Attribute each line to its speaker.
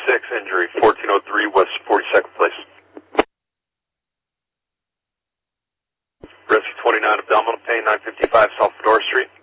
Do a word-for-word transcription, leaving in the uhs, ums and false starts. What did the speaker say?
Speaker 1: six, injury fourteen oh three West forty-second place. Rescue twenty-nine, abdominal pain, nine fifty-five South Fedora Street.